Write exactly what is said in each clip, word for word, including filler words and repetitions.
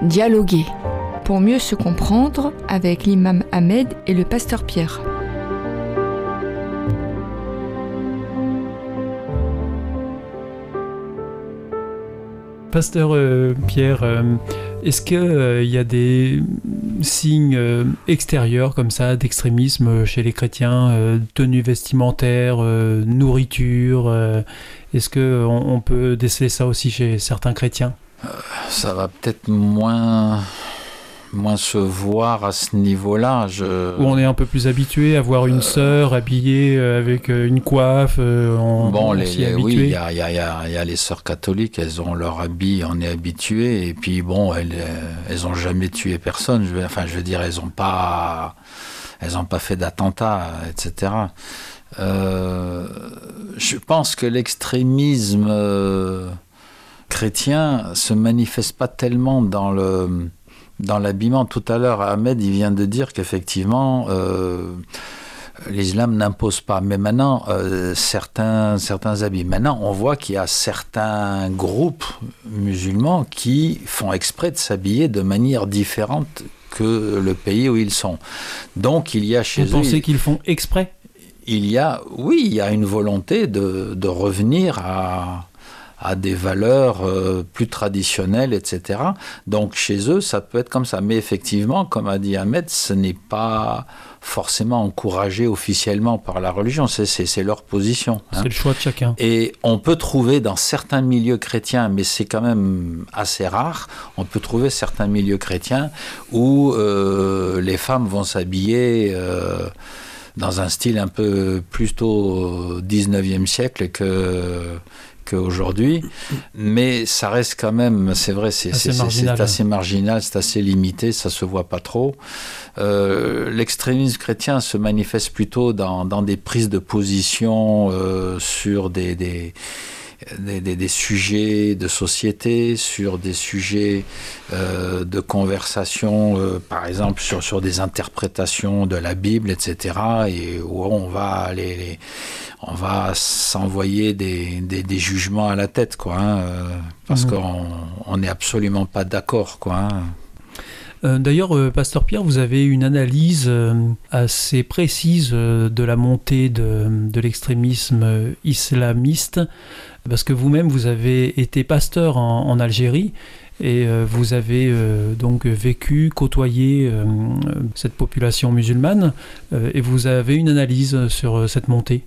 Dialoguer, pour mieux se comprendre avec l'imam Ahmed et le pasteur Pierre. Pasteur euh, Pierre, euh, est-ce qu'il euh, y a des signes euh, extérieurs comme ça d'extrémisme chez les chrétiens, euh, tenue vestimentaire, euh, nourriture euh, est-ce qu'on on peut déceler ça aussi chez certains chrétiens ? euh, Ça va peut-être moins... moins se voir à ce niveau-là. Je... Où on est un peu plus habitué à voir une euh... sœur habillée avec une coiffe, on, bon, on les, s'y est les, habitué. Oui, il y a, y, a, y, a, y a les sœurs catholiques, elles ont leur habit, on est habitué, et puis bon, elles, elles ont jamais tué personne, je veux, enfin je veux dire, elles ont pas, elles ont pas fait d'attentat, et cetera. Euh, je pense que l'extrémisme euh, chrétien se manifeste pas tellement dans le... Dans l'habillement, tout à l'heure, Ahmed, il vient de dire qu'effectivement, euh, l'islam n'impose pas. Mais maintenant, euh, certains, certains habits. Maintenant, on voit qu'il y a certains groupes musulmans qui font exprès de s'habiller de manière différente que le pays où ils sont. Donc, il y a chez Vous eux... Vous pensez qu'ils font exprès ? Il y a, oui, il y a une volonté de, de revenir à... à des valeurs euh, plus traditionnelles, et cetera. Donc, chez eux, ça peut être comme ça. Mais effectivement, comme a dit Ahmed, ce n'est pas forcément encouragé officiellement par la religion. C'est, c'est, c'est leur position. C'est hein. le choix de chacun. Et on peut trouver dans certains milieux chrétiens, mais c'est quand même assez rare, on peut trouver certains milieux chrétiens où euh, les femmes vont s'habiller... Euh, dans un style un peu plutôt dix-neuvième siècle que... qu'aujourd'hui, mais ça reste quand même, c'est vrai, c'est assez, c'est, c'est, c'est assez marginal, c'est assez limité, ça se voit pas trop. Euh, l'extrémisme chrétien se manifeste plutôt dans, dans des prises de position euh, sur des, des, des, des, des sujets de société, sur des sujets euh, de conversation, euh, par exemple sur, sur des interprétations de la Bible, et cetera, et où on va les, les on va s'envoyer des, des, des jugements à la tête, quoi, hein, euh, parce mmh. qu'on n'est absolument pas d'accord, quoi. Hein. Euh, d'ailleurs, euh, Pasteur Pierre, vous avez une analyse euh, assez précise euh, de la montée de, de l'extrémisme euh, islamiste, parce que vous-même, vous avez été pasteur en, en Algérie, et euh, vous avez euh, donc vécu, côtoyé euh, cette population musulmane, euh, et vous avez une analyse sur euh, cette montée.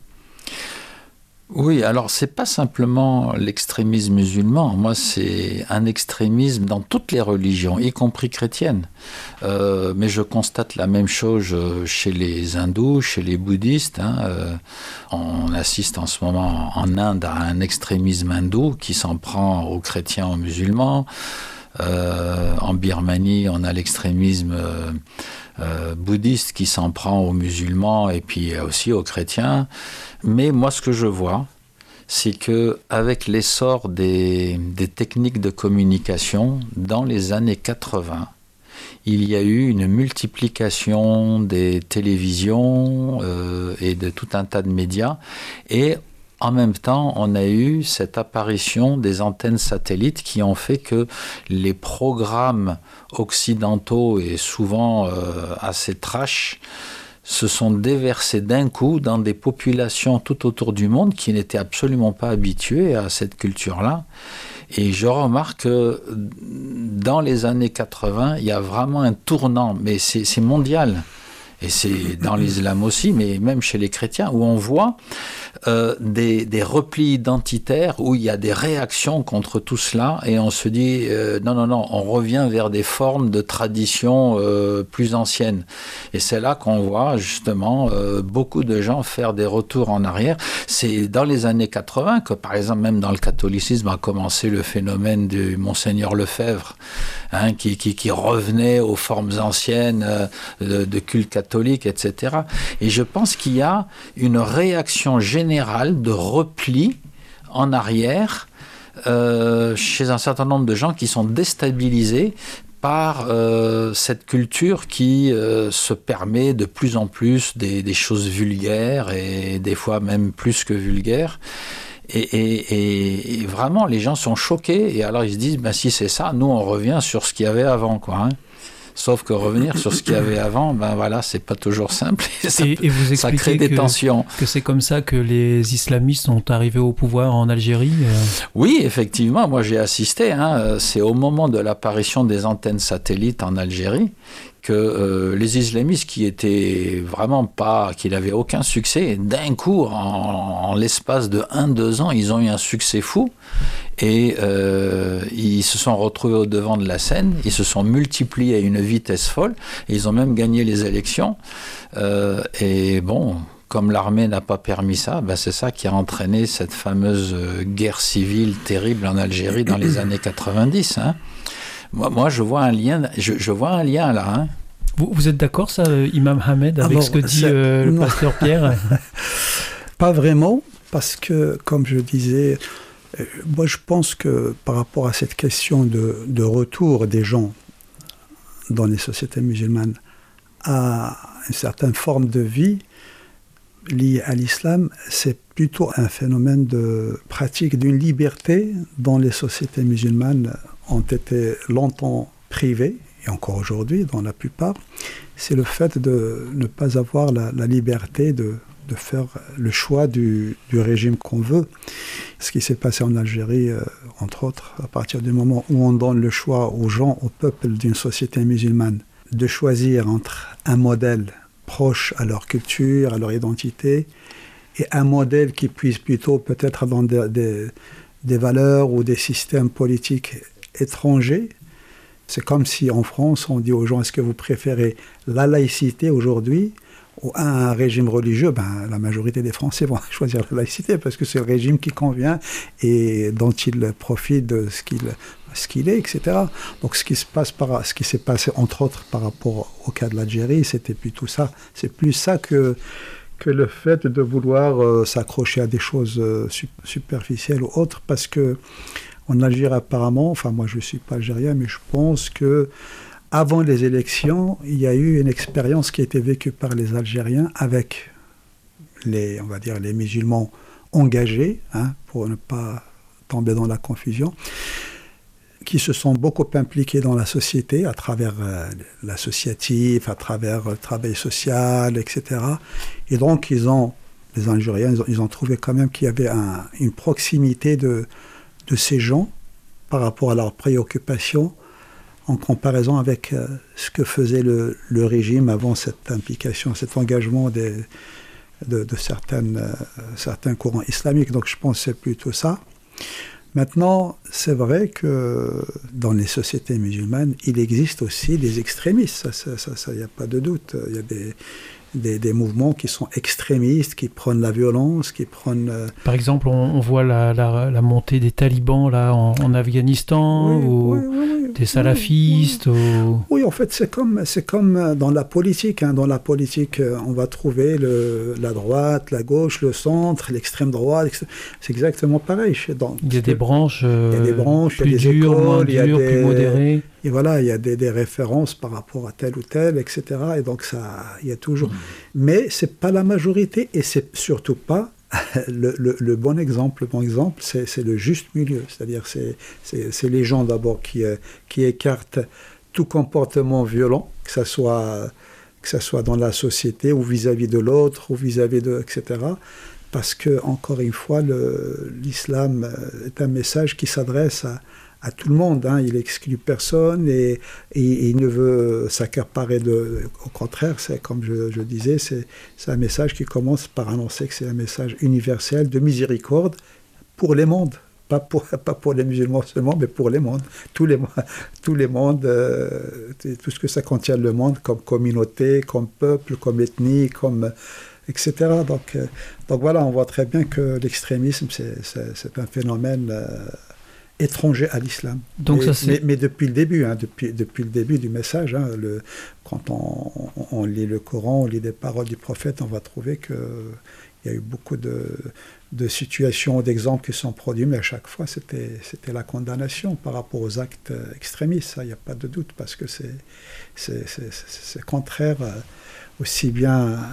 Oui, alors c'est pas simplement l'extrémisme musulman, moi c'est un extrémisme dans toutes les religions, y compris chrétiennes. Euh, mais je constate la même chose chez les hindous, chez les bouddhistes. Hein. Euh, on assiste en ce moment en Inde à un extrémisme hindou qui s'en prend aux chrétiens, aux musulmans. Euh, en Birmanie, on a l'extrémisme euh, euh, bouddhiste qui s'en prend aux musulmans et puis aussi aux chrétiens. Mais moi, ce que je vois, c'est qu'avec l'essor des, des techniques de communication, dans les années quatre-vingts, il y a eu une multiplication des télévisions euh, et de tout un tas de médias. Et en même temps, on a eu cette apparition des antennes satellites qui ont fait que les programmes occidentaux, et souvent euh, assez trash, se sont déversés d'un coup dans des populations tout autour du monde qui n'étaient absolument pas habituées à cette culture-là. Et je remarque que dans les années quatre-vingts, il y a vraiment un tournant, mais c'est, c'est mondial. Et c'est dans l'islam aussi, mais même chez les chrétiens, où on voit euh, des, des replis identitaires, où il y a des réactions contre tout cela, et on se dit, euh, non, non, non, on revient vers des formes de tradition euh, plus anciennes. Et c'est là qu'on voit justement euh, beaucoup de gens faire des retours en arrière. C'est dans les années quatre-vingts que, par exemple, même dans le catholicisme, a commencé le phénomène du Monseigneur Lefebvre, hein, qui, qui, qui revenait aux formes anciennes euh, de, de culte catholique, et cetera. Et je pense qu'il y a une réaction générale de repli en arrière euh, chez un certain nombre de gens qui sont déstabilisés par euh, cette culture qui euh, se permet de plus en plus des, des choses vulgaires et des fois même plus que vulgaires. Et, et, et vraiment, les gens sont choqués. Et alors, ils se disent, ben, si c'est ça, nous, on revient sur ce qu'il y avait avant, quoi. Hein. Sauf que revenir sur ce qu'il y avait avant, ben voilà, c'est pas toujours simple. Et, ça, et, et vous ça crée des que, tensions. Que c'est comme ça que les islamistes sont arrivés au pouvoir en Algérie euh... Oui, effectivement, moi j'ai assisté. Hein, c'est au moment de l'apparition des antennes satellites en Algérie que euh, les islamistes qui étaient vraiment pas, qui n'avaient aucun succès, d'un coup, en, en l'espace de un deux ans, ils ont eu un succès fou et euh, ils se sont retrouvés au devant de la scène, ils se sont multipliés à une vitesse folle, et ils ont même gagné les élections. Euh, et bon, comme l'armée n'a pas permis ça, ben c'est ça qui a entraîné cette fameuse guerre civile terrible en Algérie dans les années quatre-vingt-dix. Hein. Moi, moi, je vois un lien, je, je vois un lien là. Hein. Vous, vous êtes d'accord, ça, Imam Ahmed, avec Alors, ce que dit euh, le pasteur Pierre? Pas vraiment, parce que, comme je disais, euh, moi je pense que par rapport à cette question de, de retour des gens dans les sociétés musulmanes à une certaine forme de vie liée à l'islam, c'est plutôt un phénomène de pratique d'une liberté dont les sociétés musulmanes ont été longtemps privées, et encore aujourd'hui dans la plupart. C'est le fait de ne pas avoir la, la liberté de, de faire le choix du, du régime qu'on veut. Ce qui s'est passé en Algérie, euh, entre autres, à partir du moment où on donne le choix aux gens, au peuple d'une société musulmane, de choisir entre un modèle proche à leur culture, à leur identité, et un modèle qui puise plutôt peut-être dans des, des, des valeurs ou des systèmes politiques étrangers. C'est comme si en France, on dit aux gens, est-ce que vous préférez la laïcité aujourd'hui ou un régime religieux? Ben, la majorité des Français vont choisir la laïcité parce que c'est le régime qui convient et dont ils profitent de ce qu'il, ce qu'il est, et cetera. Donc ce qui se passe par, ce qui s'est passé entre autres par rapport au cas de l'Algérie, c'était plutôt ça. C'est plus ça que, que le fait de vouloir euh, s'accrocher à des choses euh, superficielles ou autres, parce que en Algérie, apparemment, enfin moi je ne suis pas algérien, mais je pense que avant les élections, il y a eu une expérience qui a été vécue par les Algériens avec les, on va dire, les musulmans engagés, hein, pour ne pas tomber dans la confusion, qui se sont beaucoup impliqués dans la société à travers euh, l'associatif, à travers le travail social, et cetera. Et donc ils ont, les Algériens, ils ont, ils ont trouvé quand même qu'il y avait un, une proximité de de ces gens par rapport à leurs préoccupations en comparaison avec euh, ce que faisait le, le régime avant cette implication, cet engagement des, de, de certaines, euh, certains courants islamiques. Donc je pense que c'est plutôt ça. Maintenant, c'est vrai que dans les sociétés musulmanes, il existe aussi des extrémistes, ça, ça, ça, il n'y a pas de doute. Il y a des, Des, des mouvements qui sont extrémistes, qui prônent la violence, qui prônent... Euh... Par exemple, on, on voit la, la, la montée des talibans là, en, en Afghanistan, oui, ou oui, oui, oui, des salafistes. Oui, oui. Ou... oui, en fait, c'est comme, c'est comme dans la politique. Hein. Dans la politique, on va trouver le, la droite, la gauche, le centre, l'extrême droite. C'est exactement pareil. Dans, il y a des branches, euh, il y a des branches, plus il y a des dures, écoles, moins il y a dures, des, plus modérées. Et voilà, il y a des, des références par rapport à tel ou tel, et cetera. Et donc, ça, il y a toujours... Mmh. Mais ce n'est pas la majorité, et c'est surtout pas le, le, le bon exemple. Le bon exemple, c'est, c'est le juste milieu. C'est-à-dire, c'est, c'est, c'est les gens d'abord qui, qui écartent tout comportement violent, que ça soit, que ça soit dans la société, ou vis-à-vis de l'autre, ou vis-à-vis de... et cetera. Parce que, encore une fois, le, l'islam est un message qui s'adresse à... à tout le monde, hein. Il exclut personne et, et, et il ne veut s'accaparer de... Au contraire, c'est, comme je, je disais, c'est, c'est un message qui commence par annoncer que c'est un message universel de miséricorde pour les mondes. Pas pour, pas pour les musulmans seulement, mais pour les mondes. Tous les, tous les mondes, euh, tout ce que ça contient le monde, comme communauté, comme peuple, comme ethnie, comme... et cetera. Donc, euh, donc voilà, on voit très bien que l'extrémisme, c'est, c'est, c'est un phénomène... Euh, étranger à l'islam. Donc mais, ça, c'est... Mais, mais depuis le début, hein, depuis, depuis le début du message, hein, le, quand on, on, on lit le Coran, on lit les paroles du prophète, on va trouver qu'il y a eu beaucoup de, de situations, d'exemples qui sont produits, mais à chaque fois, c'était, c'était la condamnation par rapport aux actes extrémistes. Ça, il n'y a pas de doute, parce que c'est, c'est, c'est, c'est contraire aussi bien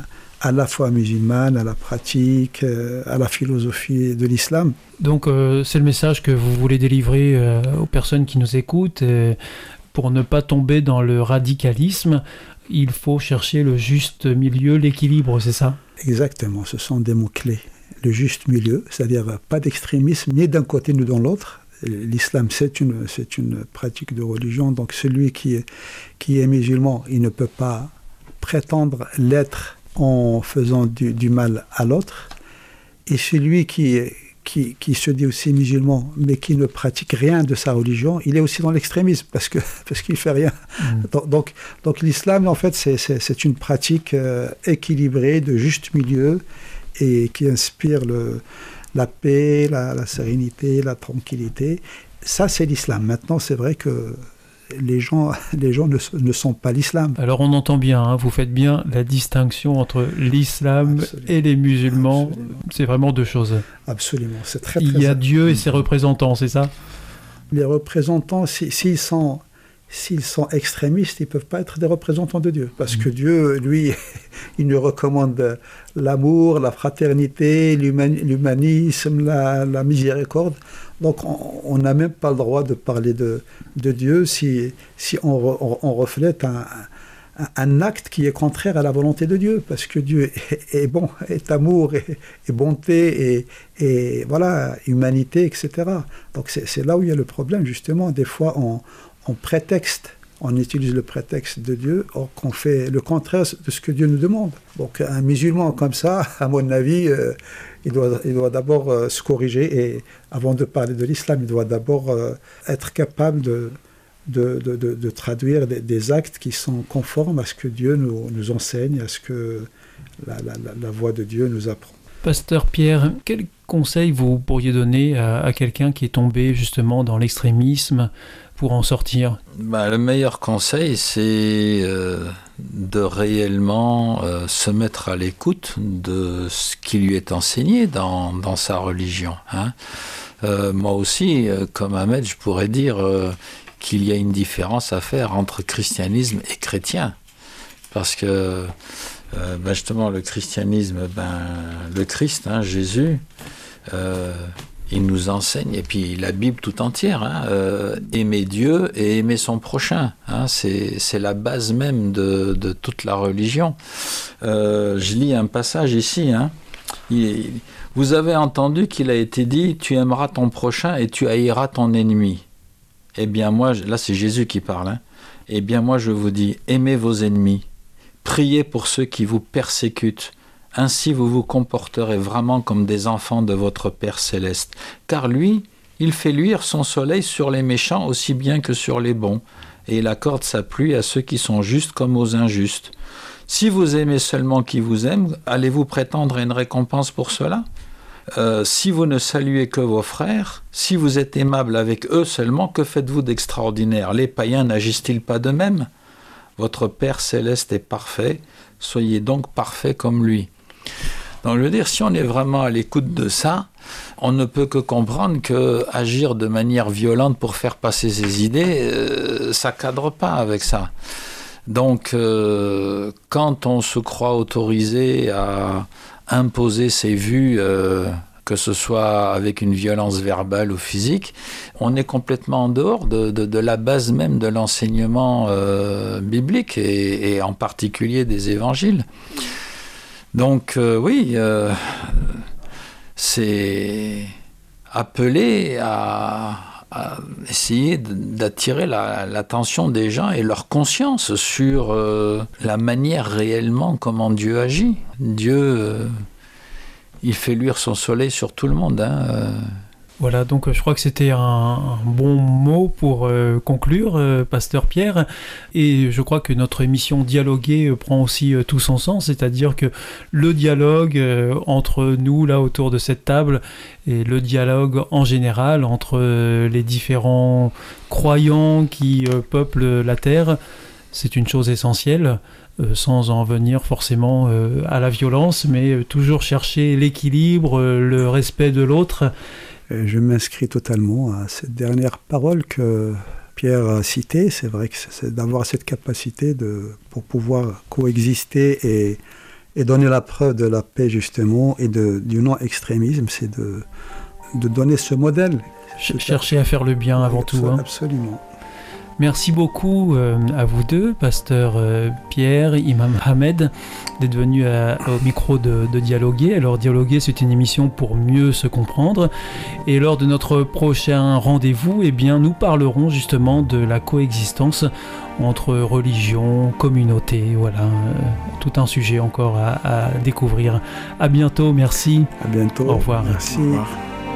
à la foi musulmane, à la pratique, euh, à la philosophie de l'islam. Donc euh, c'est le message que vous voulez délivrer euh, aux personnes qui nous écoutent. Et pour ne pas tomber dans le radicalisme, il faut chercher le juste milieu, l'équilibre, c'est ça ? Exactement, ce sont des mots-clés. Le juste milieu, c'est-à-dire pas d'extrémisme ni d'un côté ni dans l'autre. L'islam, c'est une, c'est une pratique de religion, donc celui qui est, qui est musulman, il ne peut pas prétendre l'être en faisant du, du mal à l'autre. Et celui qui, qui, qui se dit aussi musulman, mais qui ne pratique rien de sa religion, il est aussi dans l'extrémisme, parce, que, parce qu'il ne fait rien. Mmh. Donc, donc l'islam, en fait, c'est, c'est, c'est une pratique euh, équilibrée, de juste milieu, et qui inspire le, la paix, la, la sérénité, la tranquillité. Ça, c'est l'islam. Maintenant, c'est vrai que les gens, les gens ne, ne sont pas l'islam. Alors on entend bien, hein, vous faites bien la distinction entre l'islam Absolument. Et les musulmans. Absolument. C'est vraiment deux choses. Absolument. C'est très, très Il y a Dieu et ses représentants, c'est ça ? Les représentants, si, s'ils sont... S'ils sont extrémistes, ils ne peuvent pas être des représentants de Dieu. Parce que Dieu, lui, il nous recommande l'amour, la fraternité, l'humanisme, la, la miséricorde. Donc, on n'a même pas le droit de parler de, de Dieu si, si on, on, on reflète un, un, un acte qui est contraire à la volonté de Dieu. Parce que Dieu est, est bon, est amour, est, est bonté, et, et voilà, humanité, et cetera. Donc, c'est, c'est là où il y a le problème, justement. Des fois, on... on prétexte, on utilise le prétexte de Dieu, or qu'on fait le contraire de ce que Dieu nous demande. Donc un musulman comme ça, à mon avis, euh, il doit, il doit d'abord euh, se corriger, et avant de parler de l'islam, il doit d'abord euh, être capable de, de, de, de, de traduire des, des actes qui sont conformes à ce que Dieu nous, nous enseigne, à ce que la, la, la, la voix de Dieu nous apprend. Pasteur Pierre, quel conseil vous pourriez donner à, à quelqu'un qui est tombé justement dans l'extrémisme pour en sortir ? Bah, le meilleur conseil, c'est euh, de réellement euh, se mettre à l'écoute de ce qui lui est enseigné dans, dans sa religion. Hein. Euh, moi aussi, euh, comme Ahmed, je pourrais dire euh, qu'il y a une différence à faire entre christianisme et chrétien. Parce que euh, ben justement, le christianisme, ben, le Christ, hein, Jésus, euh, il nous enseigne, et puis la Bible tout entière, hein, euh, aimer Dieu et aimer son prochain. Hein, c'est, c'est la base même de, de toute la religion. Euh, je lis un passage ici. Hein, il, vous avez entendu qu'il a été dit, tu aimeras ton prochain et tu haïras ton ennemi. Eh bien moi, là c'est Jésus qui parle. Hein, eh bien moi je vous dis, aimez vos ennemis. Priez pour ceux qui vous persécutent. Ainsi vous vous comporterez vraiment comme des enfants de votre Père céleste. Car lui, il fait luire son soleil sur les méchants aussi bien que sur les bons, et il accorde sa pluie à ceux qui sont justes comme aux injustes. Si vous aimez seulement qui vous aime, allez-vous prétendre à une récompense pour cela ? Euh, si vous ne saluez que vos frères, si vous êtes aimable avec eux seulement, que faites-vous d'extraordinaire ? Les païens n'agissent-ils pas de même ? Votre Père céleste est parfait, soyez donc parfaits comme lui. Donc je veux dire, si on est vraiment à l'écoute de ça, on ne peut que comprendre que agir de manière violente pour faire passer ses idées, euh, ça ne cadre pas avec ça. Donc euh, quand on se croit autorisé à imposer ses vues, euh, que ce soit avec une violence verbale ou physique, on est complètement en dehors de, de, de la base même de l'enseignement euh, biblique, et, et en particulier des évangiles. Donc euh, oui, euh, c'est appelé à, à essayer d'attirer la, l'attention des gens et leur conscience sur euh, la manière réellement comment Dieu agit. Dieu, euh, il fait luire son soleil sur tout le monde. Hein, euh. Voilà, donc je crois que c'était un, un bon mot pour euh, conclure, euh, Pasteur Pierre. Et je crois que notre émission Dialoguer euh, prend aussi euh, tout son sens, c'est-à-dire que le dialogue euh, entre nous, là, autour de cette table, et le dialogue en général entre euh, les différents croyants qui euh, peuplent la Terre, c'est une chose essentielle, euh, sans en venir forcément euh, à la violence, mais euh, toujours chercher l'équilibre, euh, le respect de l'autre. Je m'inscris totalement à cette dernière parole que Pierre a citée. C'est vrai que c'est d'avoir cette capacité de, pour pouvoir coexister et, Et donner la preuve de la paix, justement, et de, du non-extrémisme, c'est de, de donner ce modèle. Ch- chercher à faire le bien avant Absol- tout. Hein. Absolument. Merci beaucoup euh, à vous deux, pasteur euh, Pierre, imam Ahmed, d'être venus à- au micro de, de Dialoguer. Alors Dialoguer, c'est une émission pour mieux se comprendre. Et lors de notre prochain rendez-vous, eh bien, nous parlerons justement de la coexistence entre religion, communauté. Voilà, euh, tout un sujet encore à, à découvrir. À bientôt, merci. À bientôt. Au revoir. Merci. Au revoir.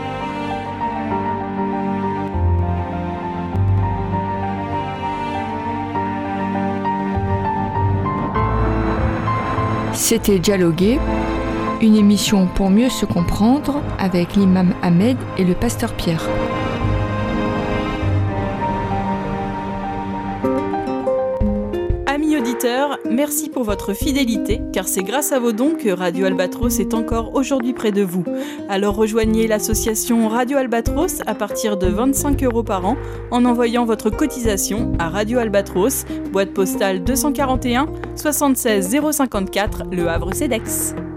C'était Dialoguer, une émission pour mieux se comprendre avec l'imam Ahmed et le pasteur Pierre. Amis auditeurs, merci pour votre fidélité, car c'est grâce à vos dons que Radio Albatros est encore aujourd'hui près de vous. Alors rejoignez l'association Radio Albatros à partir de vingt-cinq euros par an en envoyant votre cotisation à Radio Albatros, boîte postale deux cent quarante et un soixante-seize zéro cinquante-quatre, Le Havre-Cedex.